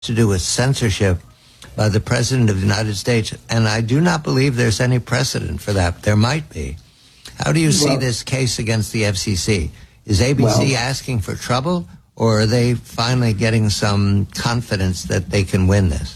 to do with censorship by the President of the United States, and I do not believe there's any precedent for that. There might be. How do you see this case against the FCC? Is ABC asking for trouble, or are they finally getting some confidence that they can win this?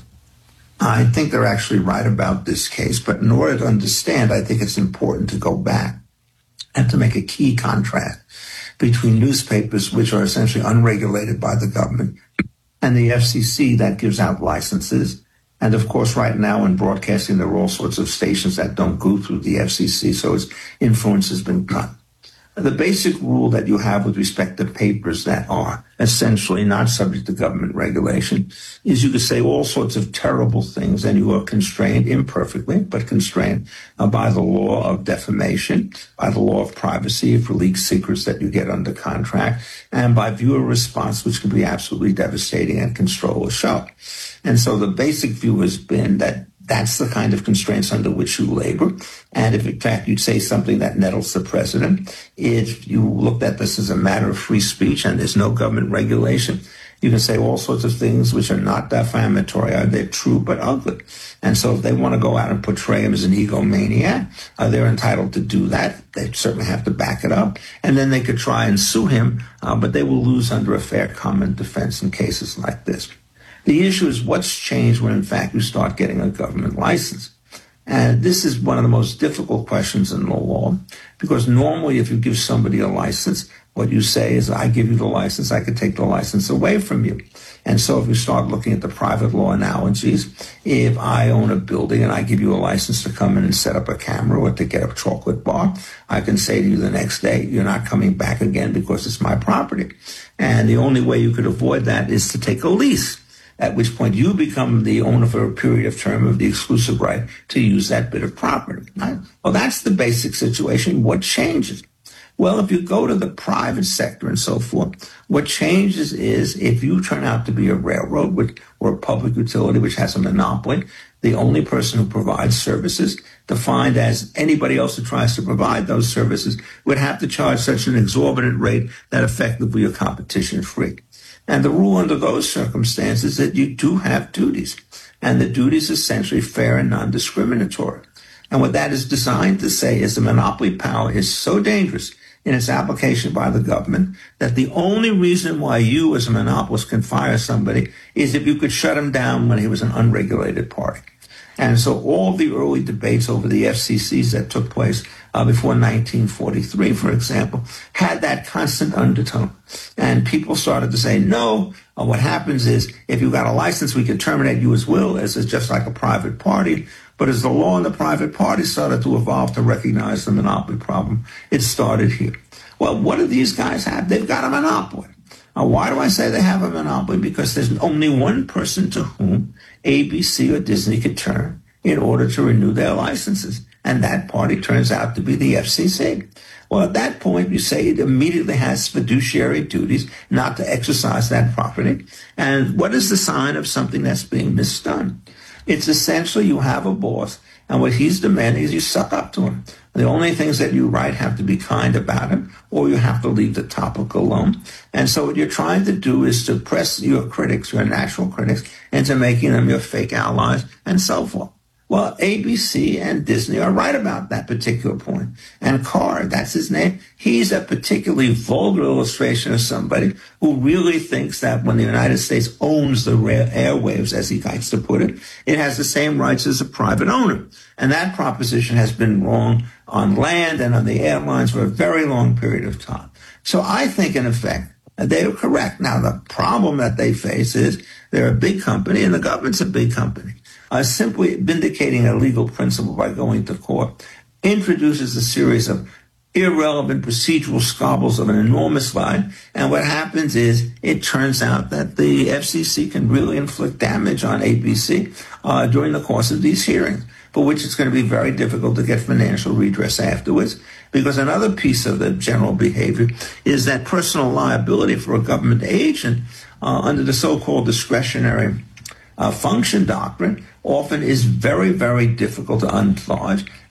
I think they're actually right about this case, but in order to understand, I think it's important to go back and to make a key contrast between newspapers, which are essentially unregulated by the government, and the FCC that gives out licenses. And of course, right now in broadcasting, there are all sorts of stations that don't go through the FCC, so its influence has been cut. The basic rule that you have with respect to papers that are essentially not subject to government regulation is you can say all sorts of terrible things, and you are constrained, imperfectly, but constrained by the law of defamation, by the law of privacy for leaked secrets that you get under contract, and by viewer response, which can be absolutely devastating and control a show. And so the basic view has been that that's the kind of constraints under which you labor. And if, in fact, you'd say something that nettles the president, if you looked at this as a matter of free speech and there's no government regulation, you can say all sorts of things which are not defamatory. They're true but ugly. And so if they want to go out and portray him as an egomaniac, they're entitled to do that. They certainly have to back it up. And then they could try and sue him, but they will lose under a fair common defense in cases like this. The issue is what's changed when, in fact, you start getting a government license. And this is one of the most difficult questions in the law, because normally if you give somebody a license, what you say is, I give you the license, I could take the license away from you. And so if you start looking at the private law analogies, if I own a building and I give you a license to come in and set up a camera or to get a chocolate bar, I can say to you the next day, you're not coming back again because it's my property. And the only way you could avoid that is to take a lease, at which point you become the owner for a period of term of the exclusive right to use that bit of property. Right? Well, that's the basic situation. What changes? Well, if you go to the private sector and so forth, what changes is if you turn out to be a railroad or a public utility which has a monopoly, the only person who provides services, defined as anybody else who tries to provide those services, would have to charge such an exorbitant rate that effectively you're competition free. And the rule under those circumstances is that you do have duties, and the duties are essentially fair and non-discriminatory. And what that is designed to say is the monopoly power is so dangerous in its application by the government that the only reason why you as a monopolist can fire somebody is if you could shut him down when he was an unregulated party. And so all the early debates over the FCCs that took place before 1943, for example, had that constant undertone. And people started to say, no, what happens is if you got a license, we can terminate you as will, as is just like a private party. But as the law in the private party started to evolve to recognize the monopoly problem, it started here. Well, what do these guys have? They've got a monopoly. Now, why do I say they have a monopoly? Because there's only one person to whom ABC or Disney could turn in order to renew their licenses, and that party turns out to be the FCC. Well, at that point, you say it immediately has fiduciary duties not to exercise that property. And what is the sign of something that's being misdone? It's essentially you have a boss, and what he's demanding is you suck up to him. The only things that you write have to be kind about him, or you have to leave the topic alone. And so what you're trying to do is to press your critics, your natural critics, into making them your fake allies and so forth. Well, ABC and Disney are right about that particular point. And Carr, that's his name, he's a particularly vulgar illustration of somebody who really thinks that when the United States owns the airwaves, as he likes to put it, it has the same rights as a private owner. And that proposition has been wrong on land and on the airlines for a very long period of time. So I think, in effect, they are correct. Now, the problem that they face is they're a big company and the government's a big company. Simply vindicating a legal principle by going to court introduces a series of irrelevant procedural squabbles of an enormous line. And what happens is it turns out that the FCC can really inflict damage on ABC during the course of these hearings, for which it's going to be very difficult to get financial redress afterwards. Because another piece of the general behavior is that personal liability for a government agent under the so-called discretionary function doctrine often is very, very difficult to unlodge.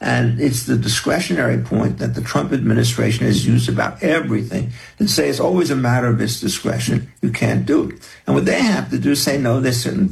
And it's the discretionary point that the Trump administration has used about everything to say it's always a matter of its discretion. You can't do it. And what they have to do is say, no, there's certain